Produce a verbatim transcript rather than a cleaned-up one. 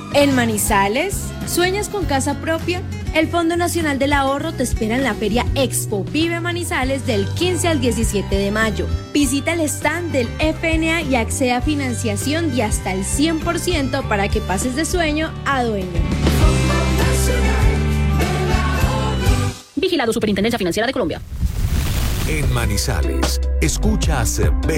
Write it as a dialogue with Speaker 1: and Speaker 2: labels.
Speaker 1: En Manizales, ¿sueñas con casa propia? El Fondo Nacional del Ahorro te espera en la Feria Expo Vive Manizales del quince al diecisiete de mayo. Visita el stand del F N A y accede a financiación de hasta el cien por ciento para que pases de sueño a dueño.
Speaker 2: Vigilado Superintendencia Financiera de Colombia.
Speaker 3: En Manizales, escuchas B